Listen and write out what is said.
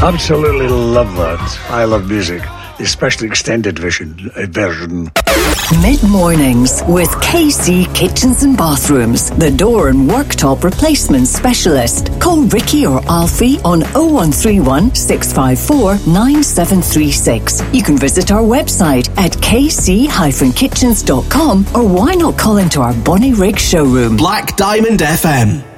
Absolutely love that. I love music, especially extended version. Mid-mornings with KC Kitchens and Bathrooms, the door and worktop replacement specialist. Call Ricky or Alfie on 0131 654 9736. You can visit our website at kc-kitchens.com, or why not call into our Bonnie Rig showroom. Black Diamond FM.